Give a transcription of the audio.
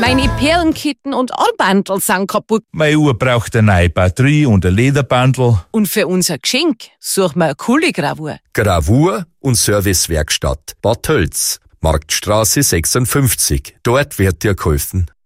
Meine Perlenketten und Armbandel sind kaputt. Meine Uhr braucht eine neue Batterie und ein Lederbandel. Und für unser Geschenk suchen wir eine coole Gravur. Gravur und Servicewerkstatt Bad Tölz, Marktstraße 56. Dort wird dir geholfen.